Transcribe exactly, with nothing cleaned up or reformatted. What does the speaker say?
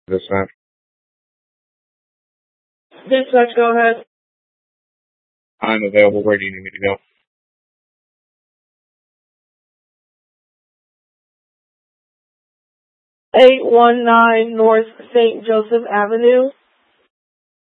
Dispatch. Dispatch, go ahead. I'm available. Where do you need me to go? eight one nine North Saint Joseph Avenue.